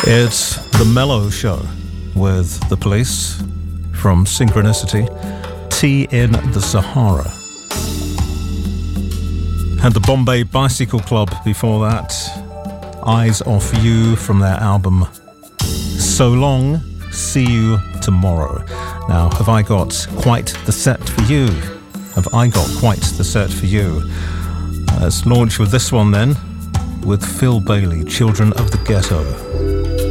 It's The Mellow Show with The Police from Synchronicity, Tea in the Sahara. And the Bombay Bicycle Club before that, Eyes Off You from their album So Long, See You Tomorrow. Now, have I got quite the set for you? Have I got quite the set for you? Let's launch with this one then, with Phil Bailey, Children of the Ghetto.